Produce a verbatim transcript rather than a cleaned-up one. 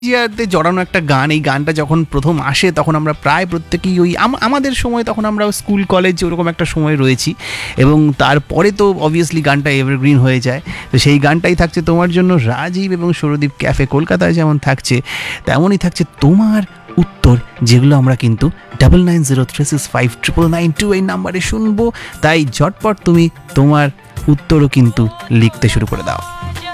জিয়াতে জড়ানো একটা গান, এই গানটা যখন প্রথম আসে তখন আমরা প্রায় প্রত্যেকেই ওই আমাদের সময়, তখন আমরা স্কুল কলেজ ওরকম একটা সময় রয়েছি, এবং তারপরে তো অবভিয়াসলি গানটা এভারগ্রিন হয়ে যায়। তো সেই গানটাই থাকছে তোমার জন্য, রাজীব এবং সৌরদীপ ক্যাফে কলকাতায় যেমন থাকছে তেমনই থাকছে তোমার উত্তর, যেগুলো আমরা কিন্তু double nine zero three six five triple nine two এই নাম্বারে শুনবো। তাই ঝটপট তুমি তোমার উত্তরও কিন্তু লিখতে শুরু করে দাও।